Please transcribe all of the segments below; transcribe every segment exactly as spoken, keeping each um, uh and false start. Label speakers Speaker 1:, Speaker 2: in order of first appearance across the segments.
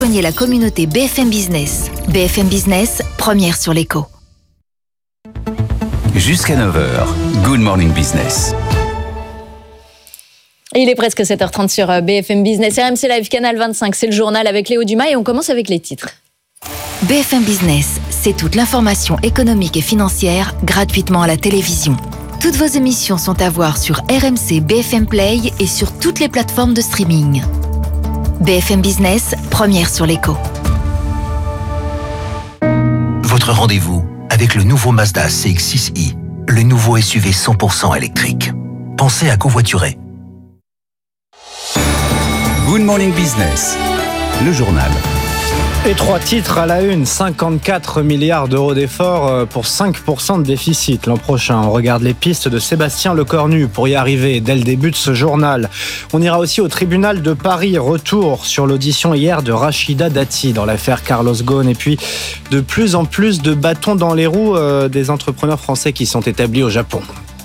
Speaker 1: Rejoignez la communauté B F M Business. B F M Business, première sur l'écho.
Speaker 2: Jusqu'à neuf heures, Good Morning Business.
Speaker 3: Il est presque sept heures trente sur B F M Business, R M C Live, Canal vingt-cinq, c'est le journal avec Léo Dumas et on commence avec les titres.
Speaker 1: B F M Business, c'est toute l'information économique et financière gratuitement à la télévision. Toutes vos émissions sont à voir sur R M C B F M Play et sur toutes les plateformes de streaming. B F M Business, première sur l'écho.
Speaker 4: Votre rendez-vous avec le nouveau Mazda C X six i, le nouveau S U V cent pour cent électrique. Pensez à covoiturer.
Speaker 2: Good Morning Business, le journal.
Speaker 5: Et trois titres à la une, cinquante-quatre milliards d'euros d'efforts pour cinq pour cent de déficit l'an prochain. On regarde les pistes de Sébastien Lecornu pour y arriver dès le début de ce journal. On ira aussi au tribunal de Paris, retour sur l'audition hier de Rachida Dati dans l'affaire Carlos Ghosn. Et puis de plus en plus de bâtons dans les roues euh, des entrepreneurs français qui sont établis au Japon.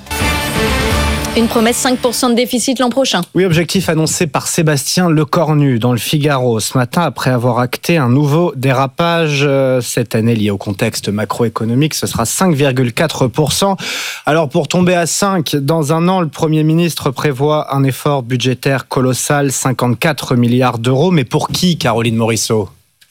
Speaker 3: Une promesse, cinq pour cent de déficit l'an prochain.
Speaker 5: Oui, objectif annoncé par Sébastien Lecornu dans le Figaro ce matin après avoir acté un nouveau dérapage cette année lié au contexte macroéconomique. Ce sera cinq virgule quatre pour cent. Alors pour tomber à cinq, dans un an, le Premier ministre prévoit un effort budgétaire colossal, cinquante-quatre milliards d'euros. Mais pour qui, Caroline Morisseau ?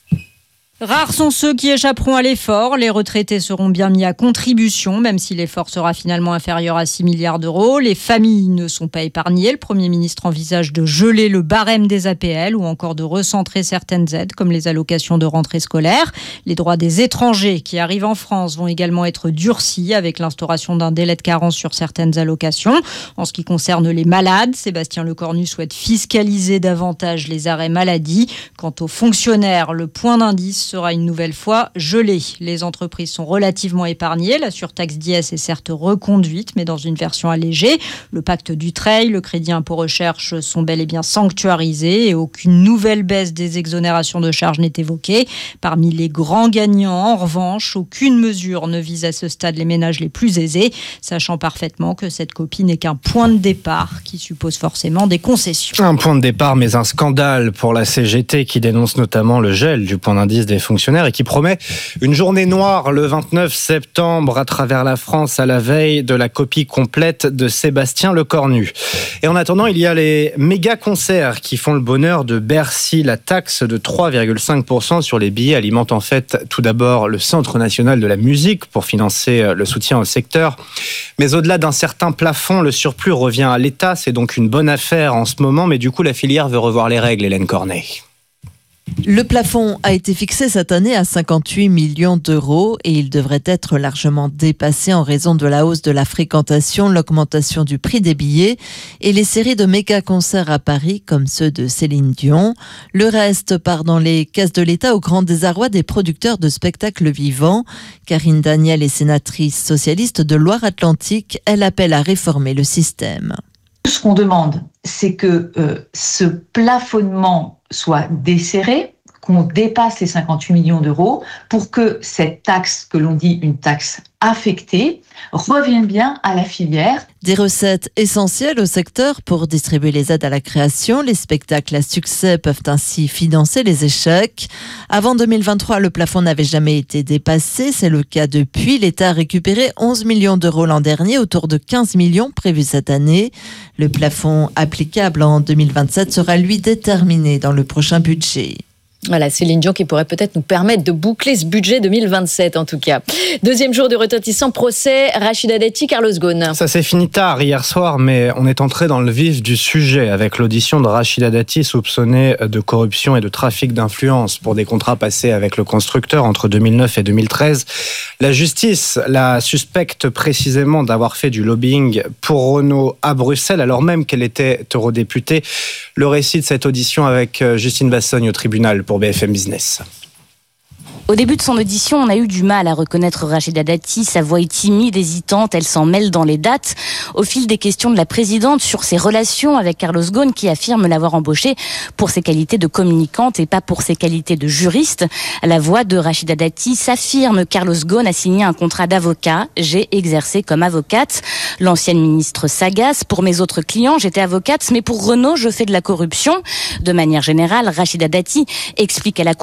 Speaker 6: Rares sont ceux qui échapperont à l'effort. Les retraités seront bien mis à contribution, même si l'effort sera finalement inférieur à six milliards d'euros. Les familles ne sont pas épargnées. Le Premier ministre envisage de geler le barème des A P L ou encore de recentrer certaines aides, comme les allocations de rentrée scolaire. Les droits des étrangers qui arrivent en France vont également être durcis avec l'instauration d'un délai de carence sur certaines allocations. En ce qui concerne les malades, Sébastien Lecornu souhaite fiscaliser davantage les arrêts maladie. Quant aux fonctionnaires, le point d'indice sera une nouvelle fois gelé. Les entreprises sont relativement épargnées. La surtaxe d'I S est certes reconduite, mais dans une version allégée. Le pacte Dutreil, le crédit impôt recherche sont bel et bien sanctuarisés et aucune nouvelle baisse des exonérations de charges n'est évoquée. Parmi les grands gagnants, en revanche, aucune mesure ne vise à ce stade les ménages les plus aisés, sachant parfaitement que cette copie n'est qu'un point de départ qui suppose forcément des concessions.
Speaker 5: Un point de départ, mais un scandale pour la C G T qui dénonce notamment le gel du point d'indice des fonctionnaires et qui promet une journée noire le vingt-neuf septembre à travers la France à la veille de la copie complète de Sébastien Lecornu. Et en attendant, il y a les méga concerts qui font le bonheur de Bercy. La taxe de trois virgule cinq pour cent sur les billets alimente en fait tout d'abord le Centre national de la musique pour financer le soutien au secteur. Mais au-delà d'un certain plafond, le surplus revient à l'État. C'est donc une bonne affaire en ce moment, mais du coup la filière veut revoir les règles, Hélène Cornet.
Speaker 7: Le plafond a été fixé cette année à cinquante-huit millions d'euros et il devrait être largement dépassé en raison de la hausse de la fréquentation, l'augmentation du prix des billets et les séries de méga-concerts à Paris comme ceux de Céline Dion. Le reste part dans les caisses de l'État au grand désarroi des producteurs de spectacles vivants. Karine Daniel est sénatrice socialiste de Loire-Atlantique. Elle appelle à réformer le système.
Speaker 8: Ce qu'on demande, c'est que euh, ce plafonnement soit desserré, qu'on dépasse les cinquante-huit millions d'euros pour que cette taxe, que l'on dit une taxe affectée, revienne bien à la filière.
Speaker 7: Des recettes essentielles au secteur pour distribuer les aides à la création. Les spectacles à succès peuvent ainsi financer les échecs. Avant deux mille vingt-trois, le plafond n'avait jamais été dépassé. C'est le cas depuis. L'État a récupéré onze millions d'euros l'an dernier, autour de quinze millions prévus cette année. Le plafond applicable en deux mille vingt-sept sera lui déterminé dans le prochain budget.
Speaker 3: Voilà, Céline Dion qui pourrait peut-être nous permettre de boucler ce budget deux mille vingt-sept en tout cas. Deuxième jour du retentissant procès Rachida Dati, Carlos Ghosn.
Speaker 5: Ça s'est fini tard hier soir, mais on est entré dans le vif du sujet avec l'audition de Rachida Dati soupçonnée de corruption et de trafic d'influence pour des contrats passés avec le constructeur entre deux mille neuf et deux mille treize. La justice la suspecte précisément d'avoir fait du lobbying pour Renault à Bruxelles alors même qu'elle était eurodéputée. Le récit de cette audition avec Justine Bassogne au tribunal pour B F M Business.
Speaker 9: Au début de son audition, on a eu du mal à reconnaître Rachida Dati. Sa voix est timide, hésitante, elle s'en mêle dans les dates. Au fil des questions de la présidente sur ses relations avec Carlos Ghosn, qui affirme l'avoir embauché pour ses qualités de communicante et pas pour ses qualités de juriste, la voix de Rachida Dati s'affirme. Carlos Ghosn a signé un contrat d'avocat. J'ai exercé comme avocate. L'ancienne ministre s'agace. Pour mes autres clients, j'étais avocate, mais pour Renault, je fais de la corruption. De manière générale, Rachida Dati explique à la